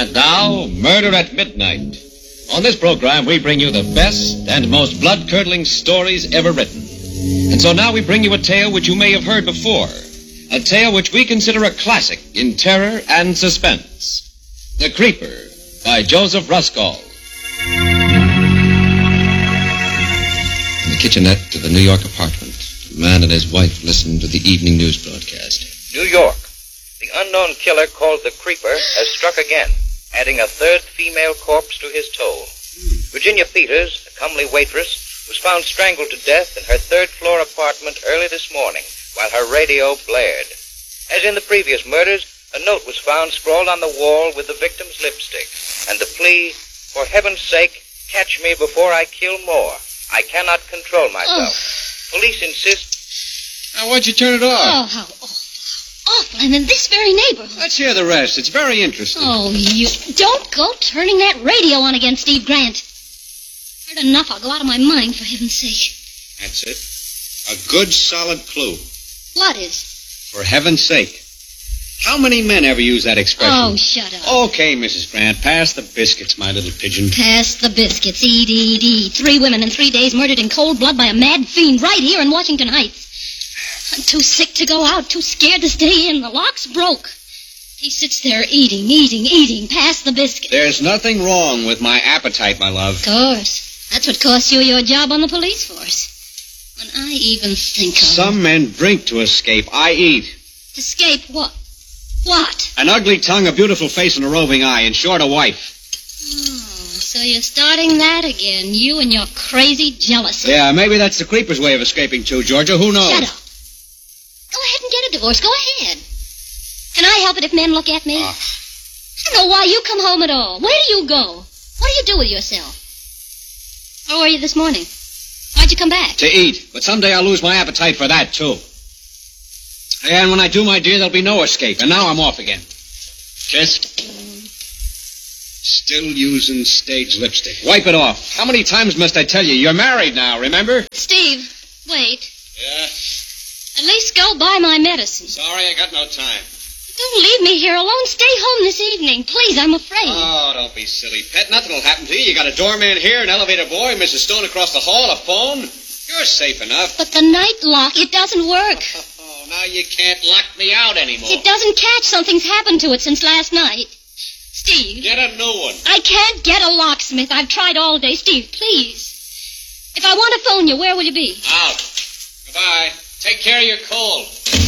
And now, Murder at Midnight. On this program, we bring you the best and most blood-curdling stories ever written. And so now we bring you a tale which you may have heard before. A tale which we consider a classic in terror and suspense. The Creeper, by Joseph Ruskall. In the kitchenette of the New York apartment, a man and his wife listened to the evening news broadcast. New York. The unknown killer called the Creeper has struck again, adding a third female corpse to his toll. Virginia Peters, a comely waitress, was found strangled to death in her third-floor apartment early this morning while her radio blared. As in the previous murders, a note was found scrawled on the wall with the victim's lipstick, and the plea, "For heaven's sake, catch me before I kill more. I cannot control myself." Police insist... Now, why'd you turn it off? Oh, how awful. And in this very neighborhood. Let's hear the rest. It's very interesting. Oh, you... Don't go turning that radio on again, Steve Grant. Heard enough. I'll go out of my mind, for heaven's sake. That's it. A good, solid clue. What is? For heaven's sake. How many men ever use that expression? Oh, shut up. Okay, Mrs. Grant. Pass the biscuits, my little pigeon. Pass the biscuits. Eat. 3 women in 3 days murdered in cold blood by a mad fiend right here in Washington Heights. I'm too sick to go out, too scared to stay in. The lock's broke. He sits there eating. Pass the biscuit. There's nothing wrong with my appetite, my love. Of course. That's what cost you your job on the police force. When I even think of... Some men drink to escape. I eat. Escape what? What? An ugly tongue, a beautiful face, and a roving eye. In short, a wife. Oh, so you're starting that again. You and your crazy jealousy. Yeah, maybe that's the Creeper's way of escaping, too, Georgia. Who knows? Shut up. Go ahead and get a divorce. Go ahead. Can I help it if men look at me? I don't know why you come home at all. Where do you go? What do you do with yourself? Where were you this morning? Why'd you come back? To eat. But someday I'll lose my appetite for that, too. And when I do, my dear, there'll be no escape. And now I'm off again. Kiss. Still using stage lipstick. Wipe it off. How many times must I tell you? You're married now, remember? Steve, wait. Yeah? At least go buy my medicine. Sorry, I got no time. Don't leave me here alone. Stay home this evening. Please, I'm afraid. Oh, don't be silly, pet. Nothing will happen to you. You got a doorman here, an elevator boy, Mrs. Stone across the hall, a phone. You're safe enough. But the night lock, it doesn't work. Oh, now you can't lock me out anymore. It doesn't catch. Something's happened to it since last night. Steve. Get a new one. I can't get a locksmith. I've tried all day. Steve, please. If I want to phone you, where will you be? Out. Goodbye. Take care of your cold.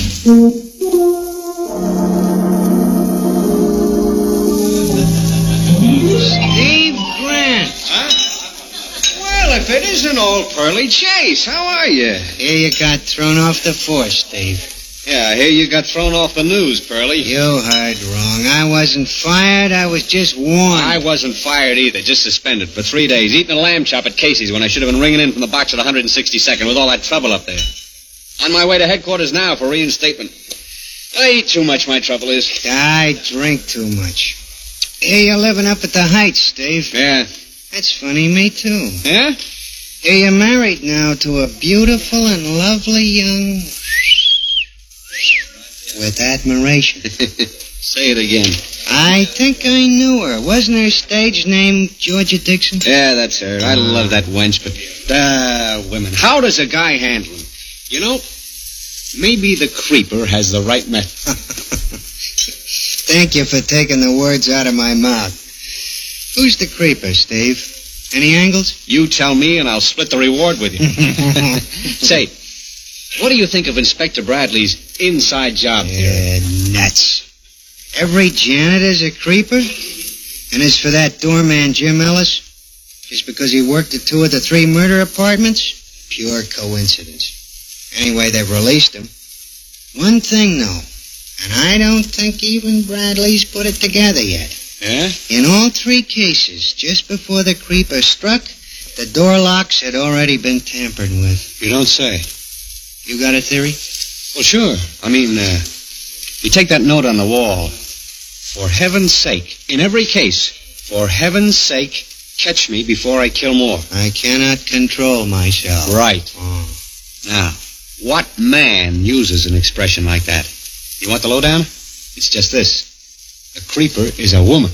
Steve Grant. Huh? Well, if it isn't old Pearly Chase, how are you? Here you got thrown off the force, Steve. Yeah, I hear you got thrown off the news, Pearly. You heard wrong. I wasn't fired. I was just warned. I wasn't fired either, just suspended for 3 days, eating a lamb chop at Casey's when I should have been ringing in from the box at 162nd with all that trouble up there. On my way to headquarters now for reinstatement. I eat too much, my trouble is. I drink too much. Here you're living up at the Heights, Steve. Yeah. That's funny, me too. Yeah? Here you're married now to a beautiful and lovely young... with admiration. Say it again. I think I knew her. Wasn't her stage name Georgia Dixon? Yeah, that's her. I love that wench, but... women. How does a guy handle them? You know, maybe the Creeper has the right method. Thank you for taking the words out of my mouth. Who's the Creeper, Steve? Any angles? You tell me, and I'll split the reward with you. Say, what do you think of Inspector Bradley's inside job theory? Nuts. Every janitor's a Creeper? And as for that doorman, Jim Ellis, just because he worked at 2 of the 3 murder apartments? Pure coincidence. Anyway, they've released him. One thing, though, and I don't think even Bradley's put it together yet. Yeah? In all 3 cases, just before the Creeper struck, the door locks had already been tampered with. You don't say. You got a theory? Well, sure. I mean, you take that note on the wall. For heaven's sake, in every case, for heaven's sake, catch me before I kill more. I cannot control myself. Right. Oh. Now, what man uses an expression like that? You want the lowdown? It's just this. A Creeper is a woman.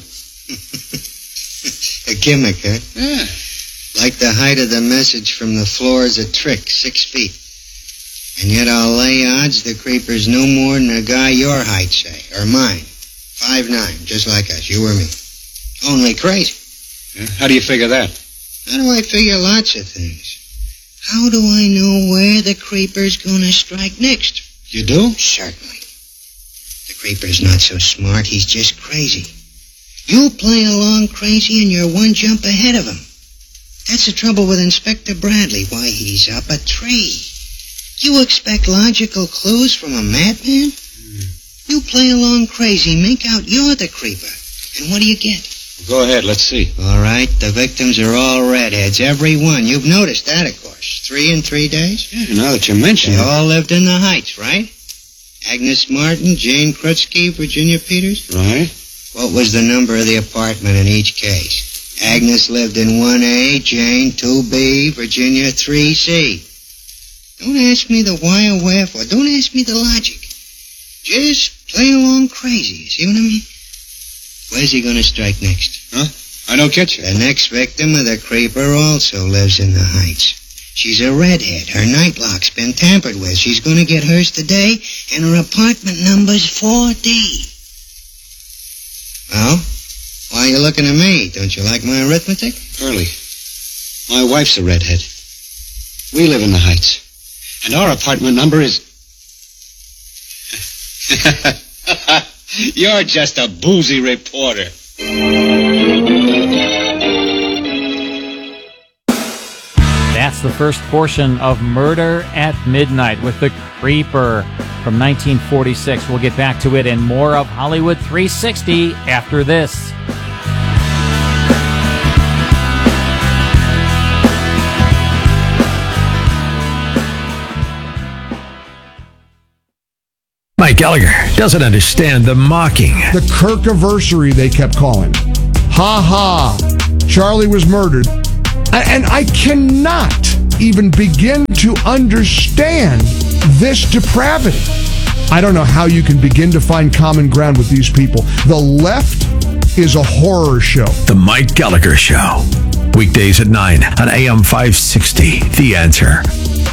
A gimmick, huh? Yeah. Like the height of the message from the floor is a trick, 6 feet. And yet I'll lay odds the creeper's no more than a guy your height, say, or mine. 5'9", just like us, you or me. Only crazy. Yeah. How do you figure that? How do I figure lots of things? How do I know where the creeper's gonna strike next? You do? Certainly. The creeper's not so smart, he's just crazy. You play along crazy and you're one jump ahead of him. That's the trouble with Inspector Bradley. Why, he's up a tree. You expect logical clues from a madman? You play along crazy, make out you're the creeper. And what do you get? Go ahead, let's see. All right, the victims are all redheads, every one. You've noticed that, of course. 3 in 3 days? Yeah, now that you mention They it. all lived in the Heights, right? Agnes Martin, Jane Krutsky, Virginia Peters? Right. What was the number of the apartment in each case? Agnes lived in 1A, Jane 2B, Virginia 3C. Don't ask me the why or wherefore. Don't ask me the logic. Just play along crazy. See what I mean? Where's he going to strike next? Huh? I don't get you. The next victim of the creeper also lives in the Heights. She's a redhead. Her night lock's been tampered with. She's going to get hers today, and her apartment number's 4D. Well, why are you looking at me? Don't you like my arithmetic? Early. My wife's a redhead. We live in the Heights. And our apartment number is... You're just a boozy reporter. That's the first portion of Murder at Midnight with the Creeper from 1946. We'll get back to it and more of Hollywood 360 after this. Mike Gallagher doesn't understand the mocking. The Kirkiversary, they kept calling. Ha ha. Charlie was murdered. And I cannot even begin to understand this depravity. I don't know how you can begin to find common ground with these people. The left is a horror show. The Mike Gallagher Show. Weekdays at 9 on AM 560. The Answer.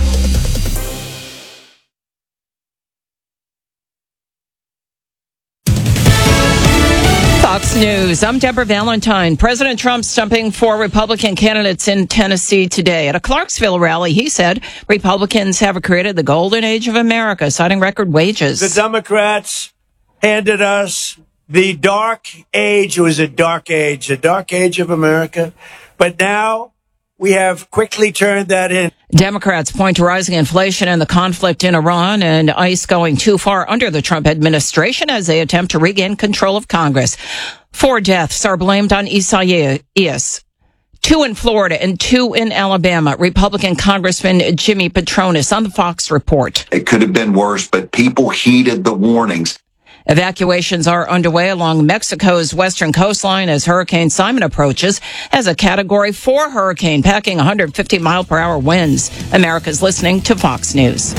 Fox News. I'm Deborah Valentine. President Trump stumping for Republican candidates in Tennessee today. At a Clarksville rally, he said Republicans have created the golden age of America, citing record wages. The Democrats handed us the dark age. It was a dark age of America. But now we have quickly turned that in. Democrats point to rising inflation and the conflict in Iran and ICE going too far under the Trump administration as they attempt to regain control of Congress. 4 deaths are blamed on Isaias. 2 in Florida and 2 in Alabama. Republican Congressman Jimmy Patronis on the Fox Report. It could have been worse, but people heeded the warnings. Evacuations are underway along Mexico's western coastline as Hurricane Simon approaches as a Category 4 hurricane, packing 150-mile-per-hour winds. America's listening to Fox News.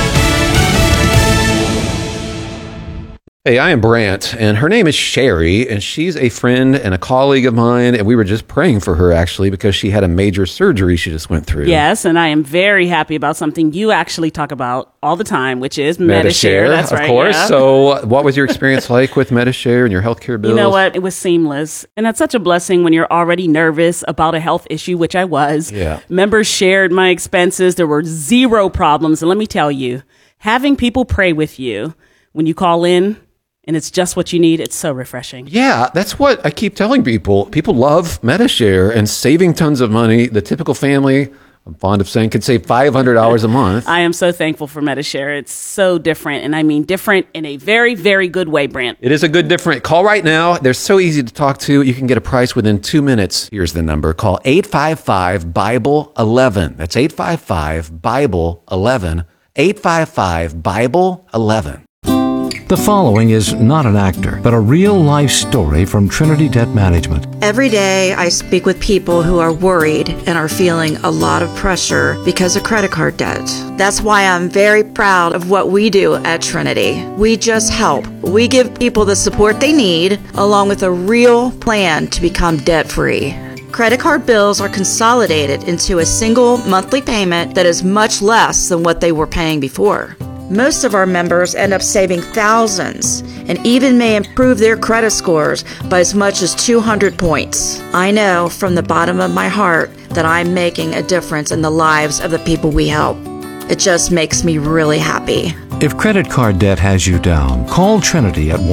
Hey, I am Brant, and her name is Sherry, and she's a friend and a colleague of mine, and we were just praying for her, actually, because she had a major surgery she just went through. Yes, and I am very happy about something you actually talk about all the time, which is Medi-Share. That's right. Of course. Yeah. So what was your experience like with Medi-Share and your healthcare bills? You know what? It was seamless. And that's such a blessing when you're already nervous about a health issue, which I was. Yeah. Members shared my expenses. There were 0 problems. And let me tell you, having people pray with you when you call in, and it's just what you need, it's so refreshing. Yeah, that's what I keep telling people. People love Medi-Share and saving tons of money. The typical family, I'm fond of saying, could save $500 a month. I am so thankful for Medi-Share. It's so different, and I mean different in a very, very good way, Brant. It is a good different. Call right now. They're so easy to talk to. You can get a price within 2 minutes. Here's the number. Call 855-BIBLE-11. That's 855-BIBLE-11. 855-BIBLE-11. The following is not an actor, but a real-life story from Trinity Debt Management. Every day I speak with people who are worried and are feeling a lot of pressure because of credit card debt. That's why I'm very proud of what we do at Trinity. We just help. We give people the support they need, along with a real plan to become debt-free. Credit card bills are consolidated into a single monthly payment that is much less than what they were paying before. Most of our members end up saving thousands and even may improve their credit scores by as much as 200 points. I know from the bottom of my heart that I'm making a difference in the lives of the people we help. It just makes me really happy. If credit card debt has you down, call Trinity at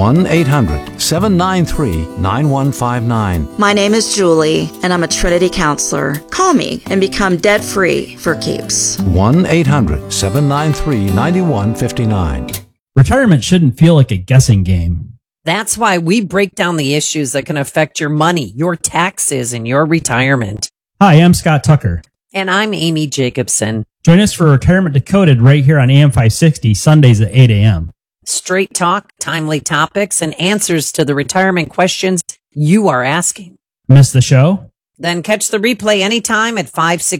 1-800-793-9159. My name is Julie, and I'm a Trinity counselor. Call me and become debt-free for keeps. 1-800-793-9159. Retirement shouldn't feel like a guessing game. That's why we break down the issues that can affect your money, your taxes, and your retirement. Hi, I'm Scott Tucker. And I'm Amy Jacobson. Join us for Retirement Decoded right here on AM 560, Sundays at 8 a.m. Straight talk, timely topics, and answers to the retirement questions you are asking. Miss the show? Then catch the replay anytime at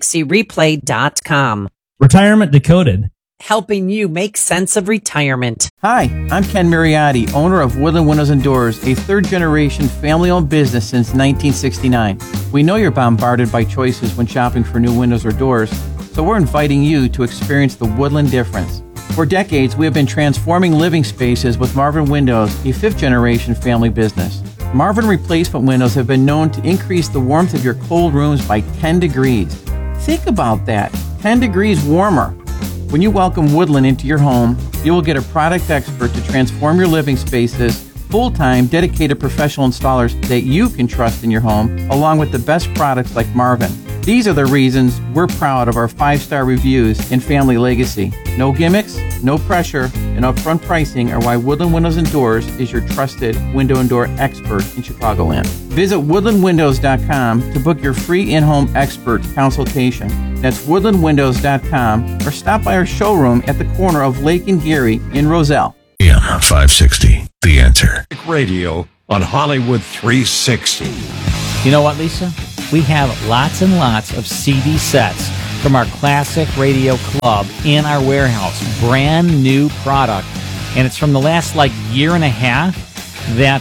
560replay.com. Retirement Decoded. Helping you make sense of retirement. Hi, I'm Ken Mariotti, owner of Woodland Windows and Doors, a third-generation family-owned business since 1969. We know you're bombarded by choices when shopping for new windows or doors, so we're inviting you to experience the Woodland difference. For decades, we have been transforming living spaces with Marvin Windows, a fifth-generation family business. Marvin replacement windows have been known to increase the warmth of your cold rooms by 10 degrees. Think about that, 10 degrees warmer. When you welcome Woodland into your home, you will get a product expert to transform your living spaces, full-time, dedicated professional installers that you can trust in your home, along with the best products like Marvin. These are the reasons we're proud of our 5-star reviews and family legacy. No gimmicks, no pressure, and upfront pricing are why Woodland Windows and Doors is your trusted window and door expert in Chicagoland. Visit woodlandwindows.com to book your free in-home expert consultation. That's woodlandwindows.com, or stop by our showroom at the corner of Lake and Geary in Roselle. AM 560, The Answer. Radio on Hollywood 360. You know what, Lisa? We have lots and lots of CD sets from our Classic Radio Club in our warehouse. Brand new product. And it's from the last, year and a half that,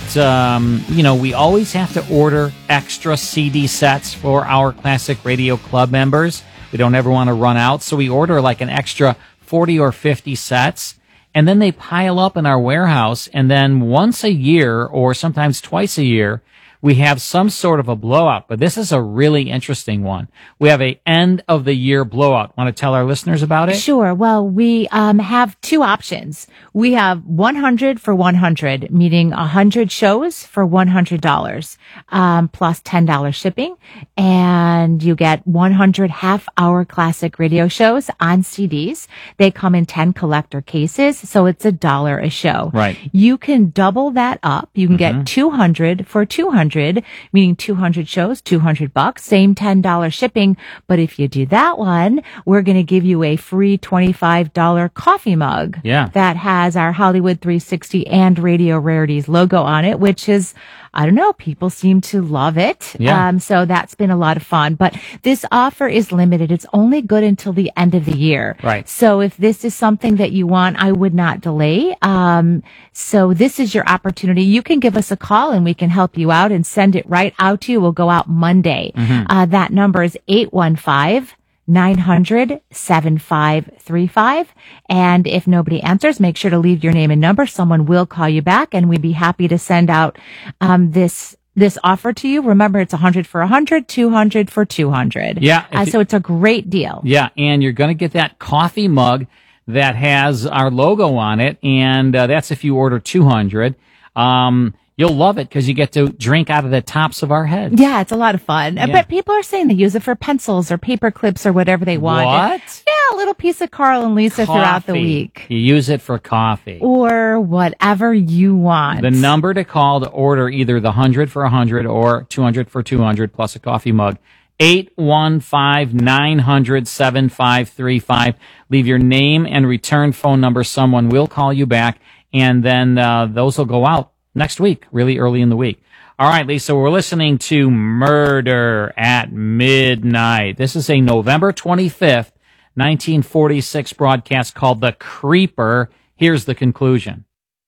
we always have to order extra CD sets for our Classic Radio Club members. We don't ever want to run out, so we order an extra 40 or 50 sets. And then they pile up in our warehouse, and then once a year, or sometimes twice a year, we have some sort of a blowout, but this is a really interesting one. We have a end of the year blowout. Want to tell our listeners about it? Sure. Well, we have two options. We have 100 for 100, meaning 100 shows for $100, plus $10 shipping. And you get 100 half-hour classic radio shows on CDs. They come in 10 collector cases, so it's $1 a show. Right. You can double that up. You can get 200 for 200. Meaning 200 shows, $200, same $10 shipping. But if you do that one, we're going to give you a free $25 coffee mug that has our Hollywood 360 and Radio Rarities logo on it, which is, I don't know, people seem to love it. Yeah. So that's been a lot of fun. But this offer is limited. It's only good until the end of the year. Right. So if this is something that you want, I would not delay. So this is your opportunity. You can give us a call and we can help you out and send it right out to you. We'll go out Monday. That number is 815-900-7535. And if nobody answers, make sure to leave your name and number. Someone will call you back, and we'd be happy to send out this offer to you. Remember, it's 100 for 100, 200 for 200. Yeah. So it's a great deal. Yeah, and you're going to get that coffee mug that has our logo on it, and that's if you order 200. You'll love it because you get to drink out of the tops of our heads. Yeah, it's a lot of fun. Yeah. But people are saying they use it for pencils or paper clips or whatever they want. What? Yeah, a little piece of Carl and Lisa throughout the week. You use it for coffee. Or whatever you want. The number to call to order either the 100 for 100 or 200 for 200 plus a coffee mug. 815-900-7535. Leave your name and return phone number. Someone will call you back. And then those will go out next week, really early in the week. All right, Lisa, we're listening to Murder at Midnight. This is a November 25th, 1946 broadcast called The Creeper. Here's the conclusion.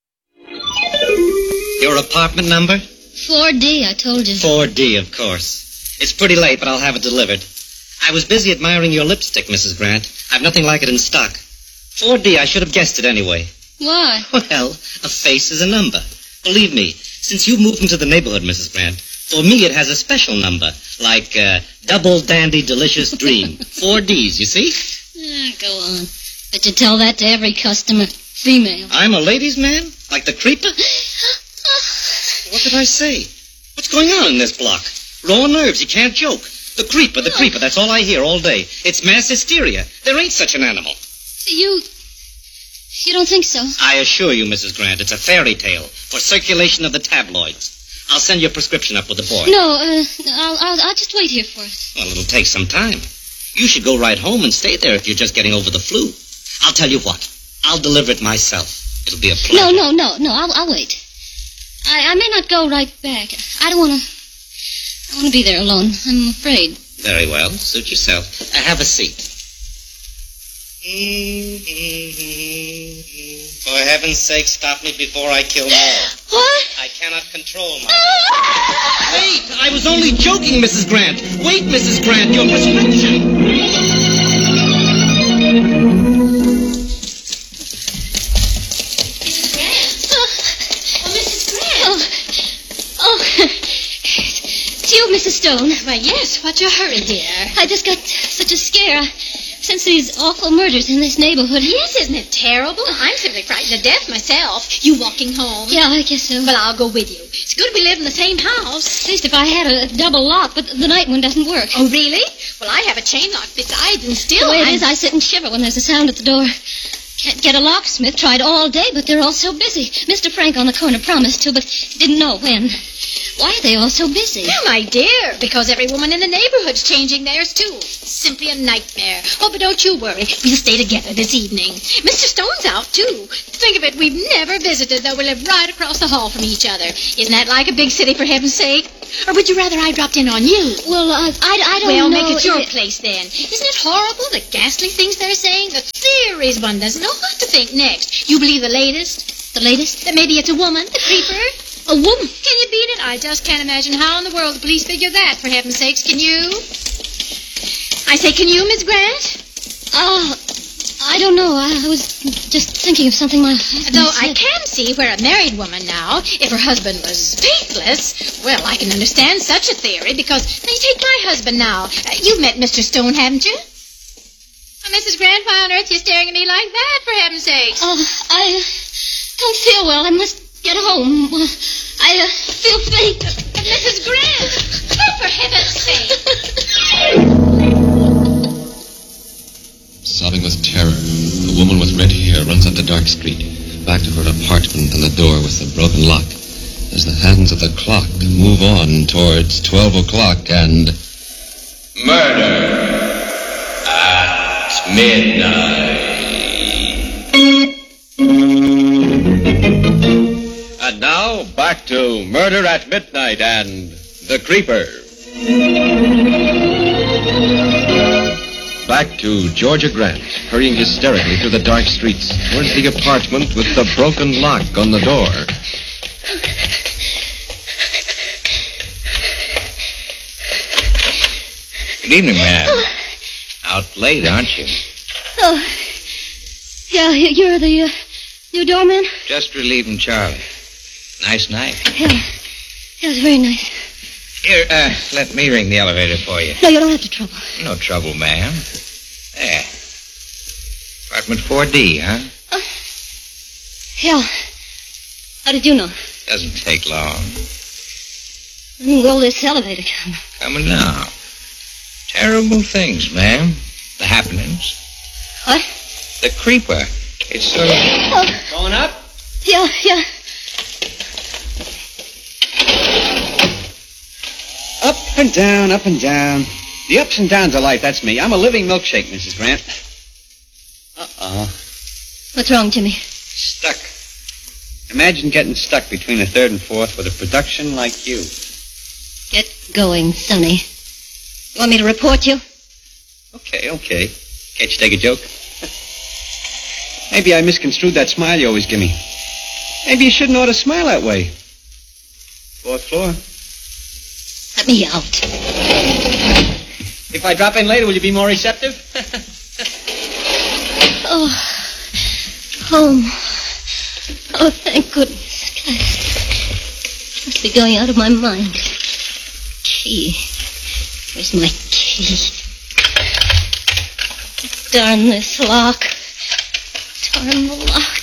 Your apartment number? 4D, I told you. 4D, of course. It's pretty late, but I'll have it delivered. I was busy admiring your lipstick, Mrs. Grant. I've nothing like it in stock. 4D, I should have guessed it anyway. Why? Well, a face is a number. Believe me, since you've moved into the neighborhood, Mrs. Grant, for me it has a special number, like Double Dandy Delicious Dream. 4Ds, you see? Go on. Bet you tell that to every customer. Female. I'm a ladies' man? Like the creeper? What did I say? What's going on in this block? Raw nerves, you can't joke. The creeper, that's all I hear all day. It's mass hysteria. There ain't such an animal. You don't think so? I assure you, Mrs. Grant, it's a fairy tale for circulation of the tabloids. I'll send your prescription up with the boy. No, I'll just wait here for it. Well, it'll take some time. You should go right home and stay there if you're just getting over the flu. I'll tell you what. I'll deliver it myself. It'll be a pleasure. No, I'll wait. I may not go right back. I don't want to be there alone. I'm afraid. Very well. Suit yourself. Have a seat. For heaven's sake, stop me before I kill more. What? I cannot control myself. Wait! I was only joking, Mrs. Grant. Wait, Mrs. Grant, your prescription. It's you, Mrs. Stone. Why, yes. What's your hurry, dear? I just got such a scare. Since these awful murders in this neighborhood. Yes, isn't it terrible? I'm simply frightened to death myself. You walking home? Yeah, I guess so. Well, I'll go with you. It's good we live in the same house. At least if I had a double lock, but the night one doesn't work. Oh, really? Well, I have a chain lock besides, and still The way it is, I sit and shiver when there's a sound at the door. Can't get a locksmith. Tried all day, but they're all so busy. Mr. Frank on the corner promised to, but didn't know when. Why are they all so busy? Well, my dear, because every woman in the neighborhood's changing theirs, too. Simply a nightmare. Oh, but don't you worry. We'll stay together this evening. Mr. Stone's out, too. Think of it, we've never visited, though we live right across the hall from each other. Isn't that like a big city, for heaven's sake? Or would you rather I dropped in on you? Well, I don't know. Well, make it your place, then. Isn't it horrible, the ghastly things they're saying? The theories, one doesn't know what to think next. You believe the latest? The latest? That maybe it's a woman, the creeper? A woman? Can you beat it? I just can't imagine how in the world the police figure that, for heaven's sakes. Can you? I say, can you, Miss Grant? I don't know. I was just thinking of something my husband Though said. I can see where a married woman now, if her husband was faithless, well, I can understand such a theory, because, now, you take my husband now. You've met Mr. Stone, haven't you? Oh, Mrs. Grant, why on earth are you staring at me like that, for heaven's sakes? I don't feel well. I must get home. I feel faint. Mrs. Grant! Oh, for heaven's sake! Sobbing with terror, a woman with red hair runs up the dark street, back to her apartment and the door with the broken lock. As the hands of the clock move on towards 12 o'clock and... Murder at midnight. And now, back to Murder at Midnight and The Creeper. Back to Georgia Grant, hurrying hysterically through the dark streets towards the apartment with the broken lock on the door. Good evening, ma'am. Out late, aren't you? Oh, yeah, you're the new doorman? Just relieving Charlie. Nice night. Yeah, it's very nice. Here, let me ring the elevator for you. No, you don't have to trouble. No trouble, ma'am. There. Apartment 4D, huh? Yeah. How did you know? Doesn't take long. Well, this elevator coming. Coming now. Terrible things, ma'am. The happenings. What? The creeper. It's sort of... Going up? Yeah. Up and down, up and down. The ups and downs of life, that's me. I'm a living milkshake, Mrs. Grant. Uh-oh. What's wrong, Jimmy? Stuck. Imagine getting stuck between a third and fourth with a production like you. Get going, Sonny. You want me to report you? Okay. Can't you take a joke? Maybe I misconstrued that smile you always give me. Maybe you shouldn't ought to smile that way. Fourth floor. Let me out. If I drop in later, will you be more receptive? Oh, home. Oh, thank goodness. God, must be going out of my mind. Key. Where's my key? Darn this lock. Darn the lock.